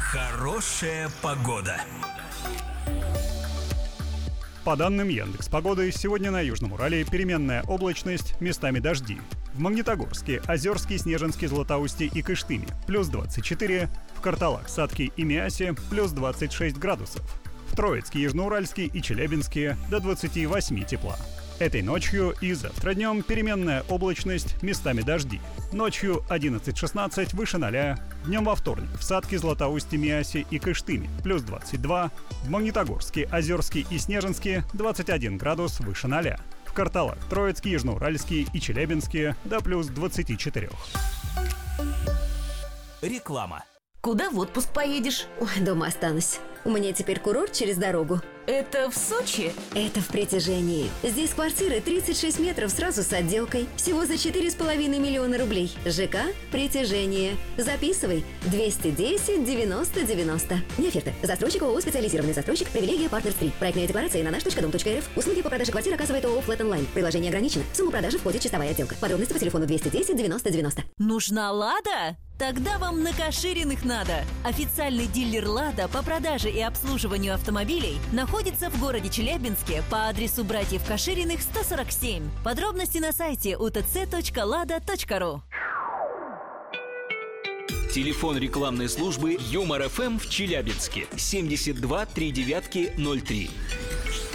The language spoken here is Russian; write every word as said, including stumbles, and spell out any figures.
Хорошая погода. По данным Яндекс.Погоды, сегодня на Южном Урале переменная облачность, местами дожди. В Магнитогорске, Озерске, Снежинске, Златоусте и Кыштыме плюс двадцать четыре, в Карталах, Сатке и Миасе плюс двадцать шесть градусов. В Троицке, Южноуральске и Челябинске до двадцати восьми тепла. Этой ночью и завтра днем переменная облачность, местами дожди. Ночью одиннадцать-шестнадцать выше ноля. Днем во вторник в Сатке, Златоусте, Миасе и Кыштыме плюс двадцать два. В Магнитогорске, Озерске и Снежинске двадцать один градус выше ноля. В Карталах, Троицке, Южноуральске и Челябинске до плюс двадцати четырёх. Реклама. Куда в отпуск поедешь? Ой, дома останусь. У меня теперь курорт через дорогу. Это в Сочи? Это в Притяжении. Здесь квартиры тридцать шесть метров сразу с отделкой. Всего за четыре с половиной миллиона рублей. ЖК «Притяжение». Записывай. двести десять девяносто девяносто. Не оферта. Застройщик ООО «Специализированный застройщик». Привилегия Partners три. Проектная декларация на наш точка дом точка эр эф. Услуги по продаже квартир оказывает ООО «Флэт Онлайн». Предложение ограничено. Сумма продажи входит чистовая отделка. Подробности по телефону двести десять девяносто девяносто. Нужна «Лада»? Тогда вам на Кашириных надо. Официальный дилер «Лада» по продаже и обслуживанию автомобилей находится в городе Челябинске по адресу братьев Кашириных сто сорок семь. Подробности на сайте у тэ цэ точка лада точка ру. Телефон рекламной службы Юмор эф эм в Челябинске семьдесят два три девятки ноль три.